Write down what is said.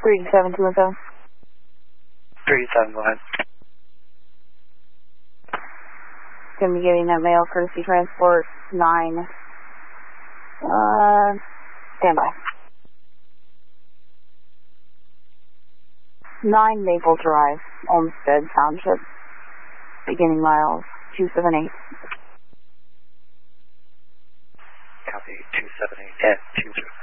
37217. 37, go ahead. Going to be getting that mail courtesy transport 9. Stand by. 9 Maple Drive, Olmsted Township. Beginning miles 278. Copy 278 and 2.